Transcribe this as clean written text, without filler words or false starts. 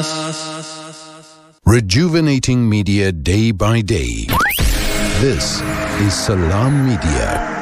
Rejuvenating media day by day. This is Salam Media.